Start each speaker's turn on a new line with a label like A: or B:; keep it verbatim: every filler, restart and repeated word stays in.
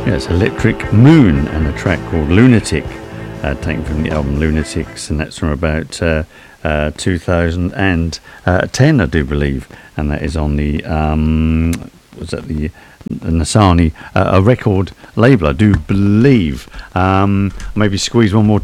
A: Yes, Electric Moon and a track called Lunatic, uh, taken from the album Lunatics, and that's from about uh, uh, two thousand ten, I do believe, and that is on the um, was that the Nasani uh, a record label, I do believe. Um, maybe squeeze one more